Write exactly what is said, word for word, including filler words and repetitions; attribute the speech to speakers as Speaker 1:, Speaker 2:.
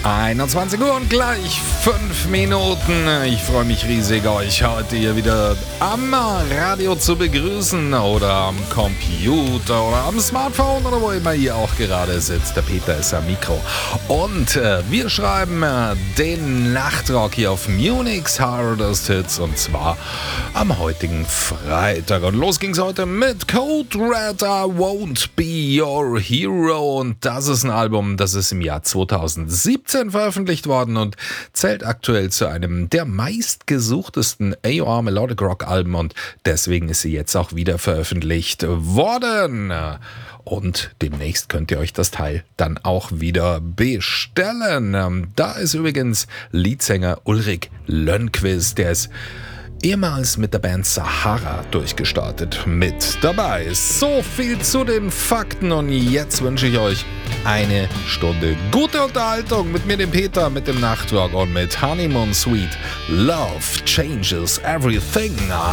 Speaker 1: einundzwanzig Uhr und gleich fünf Minuten. Ich freue mich riesig, euch heute hier wieder am Radio zu begrüßen oder am Computer oder am Smartphone oder wo immer ihr auch gerade sitzt. Der Peter ist am Mikro. Und äh, wir schreiben äh, den Nachtrock hier auf Munich's Hardest Hits und zwar am heutigen Freitag. Und los ging's heute mit Code Red, I Won't Be Your Hero. Und das ist ein Album, das ist im Jahr zweitausendsiebzehn veröffentlicht worden und zählt aktuell zu einem der meistgesuchtesten A O R Melodic Rock Alben und deswegen ist sie jetzt auch wieder veröffentlicht worden. Und demnächst könnt ihr euch das Teil dann auch wieder bestellen. Da ist übrigens Leadsänger Ulrik Lönnqvist, der ist ehemals mit der Band Sahara durchgestartet mit dabei. So viel zu den Fakten und jetzt wünsche ich euch eine Stunde gute Unterhaltung mit mir, dem Peter, mit dem Nachtrock und mit Honeymoon Suite. Love changes everything.